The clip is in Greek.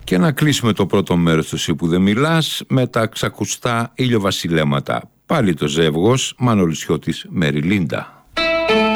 Και να κλείσουμε το πρώτο μέρος του «Εσύ που δεν μιλάς» με τα ξακουστά ηλιοβασιλέματα. Πάλι το ζεύγος Μανολισιώτης Μέρι Λίντα.